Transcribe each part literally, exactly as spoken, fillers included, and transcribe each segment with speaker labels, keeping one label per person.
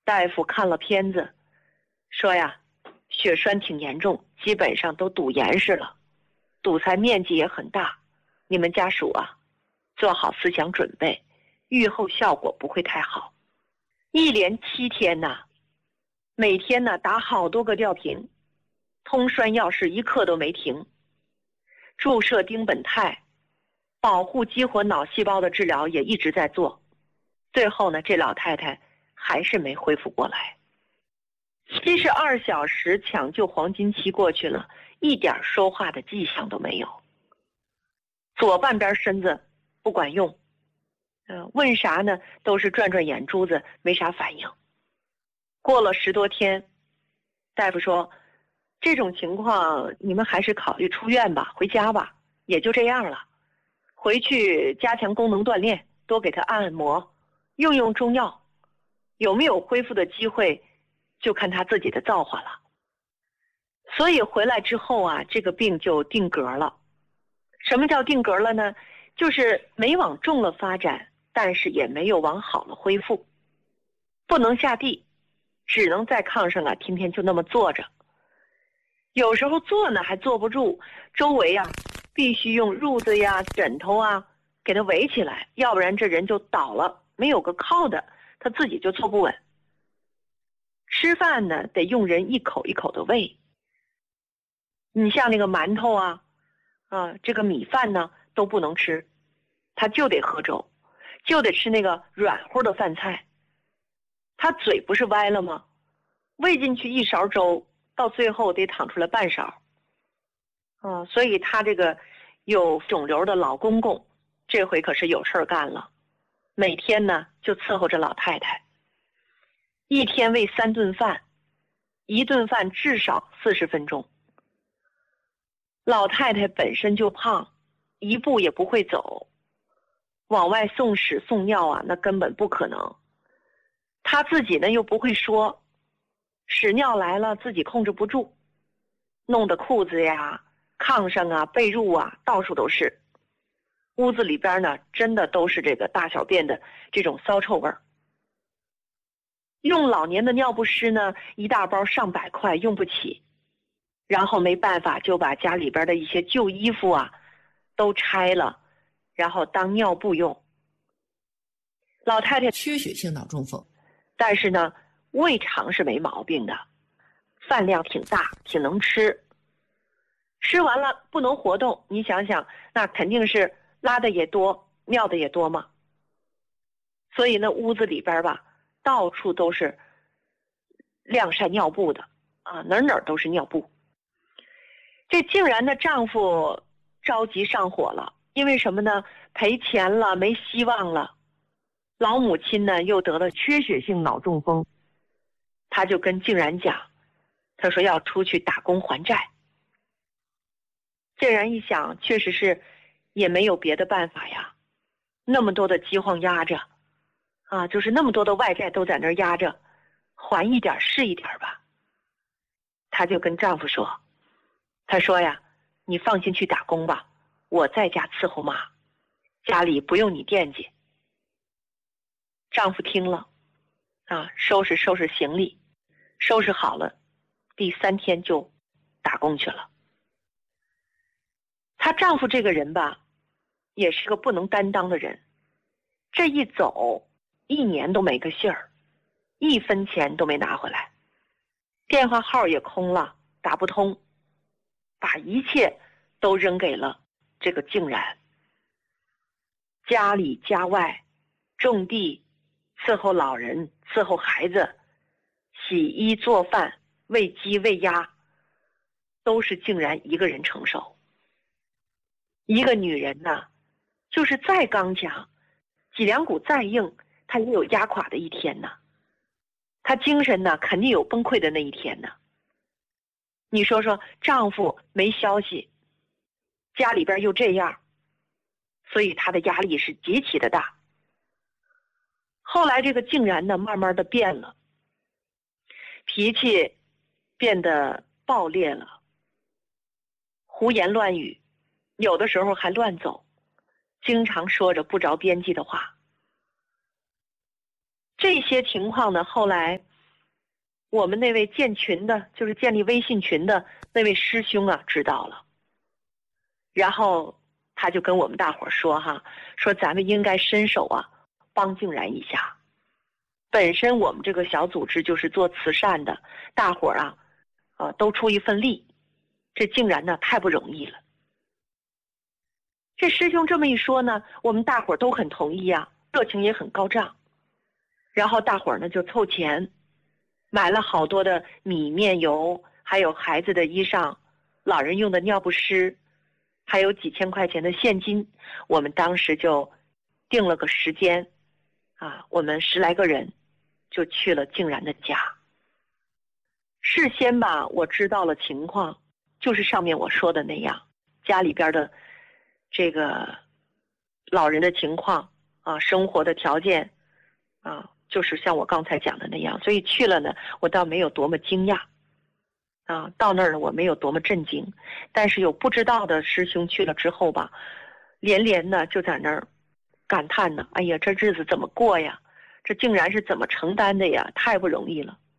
Speaker 1: 大夫看了片子，说呀，血栓挺严重，基本上都堵严实了，堵塞面积也很大。你们家属啊，做好思想准备，愈后效果不会太好。一连七天呐，每天呢打好多个吊瓶，通栓药是一刻都没停，注射丁苯酞，保护激活脑细胞的治疗也一直在做。最后呢，这老太太还是没恢复过来。七十二小时抢救黄金期过去了，一点说话的迹象都没有。左半边身子不管用，呃，问啥呢都是转转眼珠子，没啥反应。过了十多天，大夫说，这种情况你们还是考虑出院吧，回家吧，也就这样了。回去加强功能锻炼，多给他按按摩，用用中药，有没有恢复的机会，就看他自己的造化了。所以回来之后啊，这个病就定格了。什么叫定格了呢？就是没往重了发展，但是也没有往好了恢复，不能下地，只能在炕上啊，天天就那么坐着。有时候坐呢还坐不住，周围啊必须用褥子呀、枕头啊给他围起来，要不然这人就倒了，没有个靠的，他自己就坐不稳。吃饭呢得用人一口一口的喂，你像那个馒头啊啊这个米饭呢都不能吃，他就得喝粥，就得吃那个软乎的饭菜。他嘴不是歪了吗？喂进去一勺粥，到最后得淌出来半勺。啊，所以他这个有肿瘤的老公公，这回可是有事儿干了，每天呢就伺候着老太太，一天喂三顿饭，一顿饭至少四十分钟。老太太本身就胖，一步也不会走，往外送屎送尿啊，那根本不可能。她自己呢又不会说，屎尿来了自己控制不住，弄得裤子呀、炕上啊、被褥啊到处都是。屋子里边呢真的都是这个大小便的这种骚臭味儿。用老年的尿不湿呢，一大包上百块用不起，然后没办法就把家里边的一些旧衣服啊都拆了，然后当尿布用。老太太
Speaker 2: 缺血性脑中风，
Speaker 1: 但是呢胃肠是没毛病的，饭量挺大，挺能吃，吃完了不能活动，你想想那肯定是拉的也多，尿的也多嘛。所以呢屋子里边吧到处都是晾晒尿布的啊，哪哪都是尿布。这竟然呢丈夫着急上火了，因为什么呢？赔钱了，没希望了。老母亲呢又得了缺血性脑中风，他就跟静然讲，他说要出去打工还债。静然一想，确实是也没有别的办法呀，那么多的饥荒压着啊，就是那么多的外债都在那儿压着，还一点是一点吧。她就跟丈夫说，她说呀，你放心去打工吧，我在家伺候妈，家里不用你惦记。丈夫听了啊，收拾收拾行李，收拾好了，第三天就打工去了。她丈夫这个人吧，也是个不能担当的人，这一走一年都没个信儿，一分钱都没拿回来，电话号也空了，打不通，把一切都扔给了这个静然。家里家外，种地，伺候老人，伺候孩子，洗衣做饭，喂鸡喂鸭，都是静然一个人承受。一个女人呐，就是再刚强，脊梁骨再硬，她也有压垮的一天呢。她精神呢，肯定有崩溃的那一天呢。你说说，丈夫没消息，家里边又这样，所以她的压力是极其的大。后来这个静然呢，慢慢的变了，脾气变得暴烈了，胡言乱语，有的时候还乱走，经常说着不着边际的话。这些情况呢，后来我们那位建群的，就是建立微信群的那位师兄啊，知道了。然后他就跟我们大伙说哈，说咱们应该伸手啊，帮静然一下。本身我们这个小组织就是做慈善的，大伙啊，呃，都出一份力。这静然呢，太不容易了。这师兄这么一说呢，我们大伙都很同意啊，热情也很高涨。然后大伙呢就凑钱，买了好多的米面油，还有孩子的衣裳，老人用的尿不湿，还有几千块钱的现金。我们当时就定了个时间啊，我们十来个人就去了静然的家。事先吧，我知道了情况，就是上面我说的那样，家里边的这个老人的情况啊，生活的条件啊，就是像我刚才讲的那样，所以去了呢，我倒没有多么惊讶啊，到那儿呢，我没有多么震惊，但是有不知道的师兄去了之后吧，连连呢就在那儿感叹呢，哎呀，这日子怎么过呀？这竟然是怎么承担的呀？太不容易了。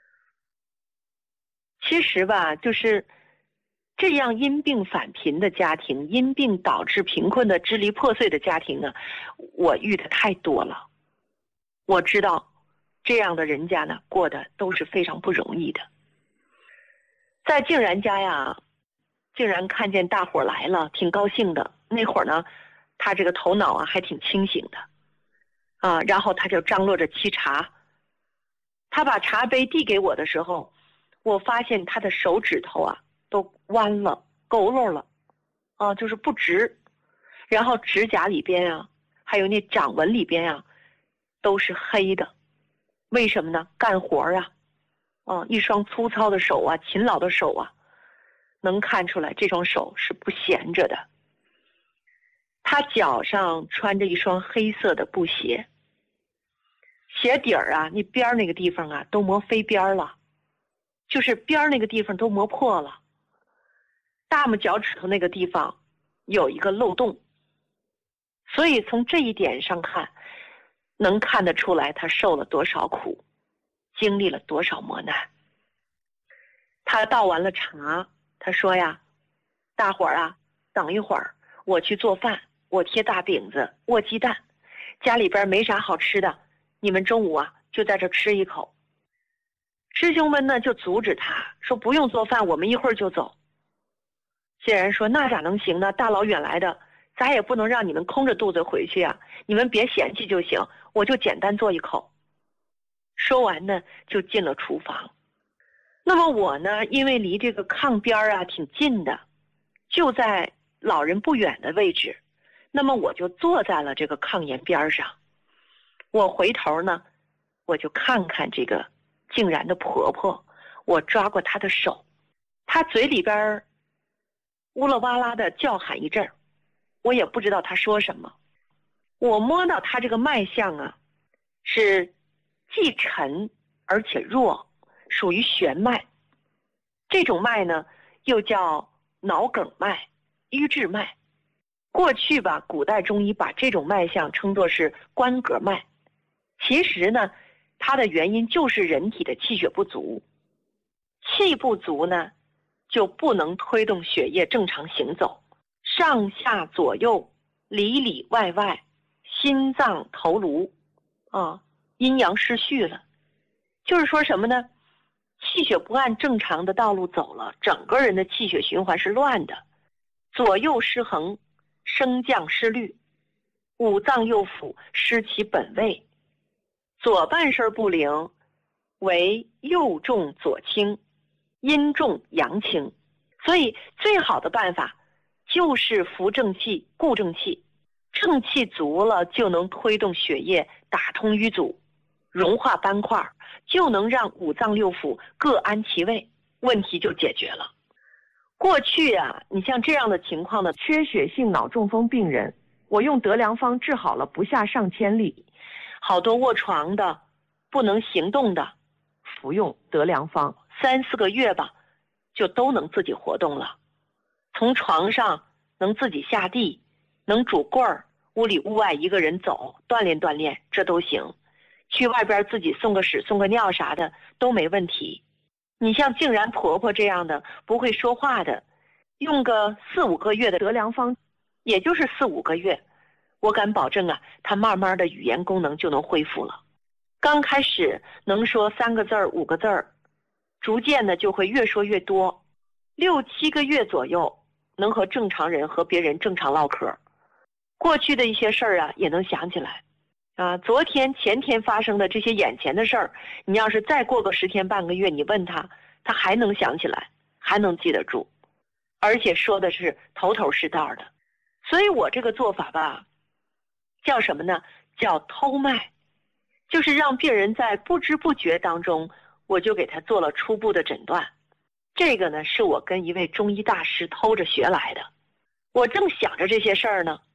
Speaker 1: 其实吧，就是这样因病返贫的家庭，因病导致贫困的支离破碎的家庭呢，我遇的太多了。我知道这样的人家呢，过得都是非常不容易的。在静然家呀，静然看见大伙来了，挺高兴的。那会儿呢，他这个头脑啊还挺清醒的啊，然后他就张罗着沏茶。他把茶杯递给我的时候，我发现他的手指头啊都弯了，佝偻了啊，就是不直。然后指甲里边啊，还有那掌纹里边啊，都是黑的。为什么呢？干活啊，啊，一双粗糙的手啊，勤劳的手啊，能看出来这双手是不闲着的。他脚上穿着一双黑色的布鞋，鞋底儿啊，那边儿那个地方啊，都磨飞边了，就是边儿那个地方都磨破了。大拇脚趾头那个地方有一个漏洞，所以从这一点上看，能看得出来他受了多少苦，经历了多少磨难。他倒完了茶，他说呀，大伙儿啊，等一会儿我去做饭，我贴大饼子，握鸡蛋，家里边没啥好吃的，你们中午啊就在这吃一口。师兄们呢就阻止他说，不用做饭，我们一会儿就走。竟然说，那咋能行呢？大老远来的，咱也不能让你们空着肚子回去啊，你们别嫌弃就行，我就简单做一口。说完呢就进了厨房。那么我呢，因为离这个炕边啊挺近的，就在老人不远的位置，那么我就坐在了这个炕沿边上。我回头呢，我就看看这个静然的婆婆，我抓过她的手，她嘴里边乌啦哇啦的叫喊一阵儿，我也不知道她说什么。我摸到她这个脉象啊，是既沉而且弱，属于弦脉。这种脉呢又叫脑梗脉、瘀滞脉。过去吧，古代中医把这种脉象称作是关格脉。其实呢，它的原因就是人体的气血不足。气不足呢，就不能推动血液正常行走，上下左右、里里外外、心脏头颅啊，阴阳失序了。就是说什么呢？气血不按正常的道路走了，整个人的气血循环是乱的，左右失衡，升降失律，五脏六腑失其本位，左半身不灵，为右重左轻，阴重阳轻。所以最好的办法就是扶正气、固正气，正气足了就能推动血液打通淤阻，融化斑块，就能让五脏六腑各安其位，问题就解决了。过去啊，你像这样的情况的缺血性脑中风病人，我用德良方治好了不下上千例。好多卧床的、不能行动的，服用德良方三四个月吧，就都能自己活动了。从床上能自己下地，能拄棍儿，屋里屋外一个人走，锻炼锻炼，这都行。 去外边自己送个屎送个尿啥的都没问题。你像静然婆婆这样的不会说话的，用个四五个月的得良方，也就是四五个月，我敢保证啊，她慢慢的语言功能就能恢复了。刚开始能说三个字儿五个字儿，逐渐的就会越说越多，六七个月左右能和正常人和别人正常唠嗑，过去的一些事儿啊也能想起来啊，昨天前天发生的这些眼前的事儿，你要是再过个十天半个月，你问他，他还能想起来，还能记得住，而且说的是头头是道的。所以我这个做法吧，叫什么呢？叫偷脉，就是让病人在不知不觉当中，我就给他做了初步的诊断。这个呢，是我跟一位中医大师偷着学来的。我正想着这些事儿呢，